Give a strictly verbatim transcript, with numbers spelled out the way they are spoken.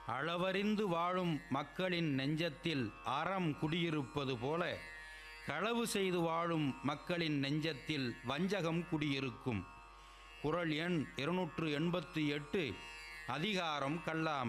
அளவறிந்து வாழும் மக்களின் நெஞ்சத்தில் அறம் குடியிருப்பது போல களவு செய்து வாழும் மக்களின் நெஞ்சத்தில் வஞ்சகம் குடியிருக்கும். குறள் எண் இருநூற்று எண்பத்தி எட்டு. அதிகாரம் கல்லாமை.